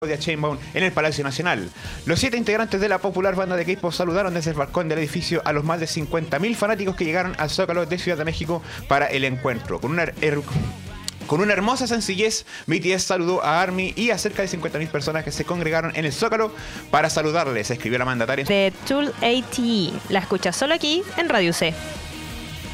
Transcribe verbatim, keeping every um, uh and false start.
Claudia Sheinbaum en el Palacio Nacional. Los siete integrantes de la popular banda de K-pop saludaron desde el balcón del edificio a los más de cincuenta mil fanáticos que llegaron al Zócalo de Ciudad de México para el encuentro. Con una, er, con una hermosa sencillez, B T S saludó a ARMY y a cerca de cincuenta mil personas que se congregaron en el Zócalo para saludarles, escribió la mandataria. De Tool A T E, la escuchas solo aquí en Radio C.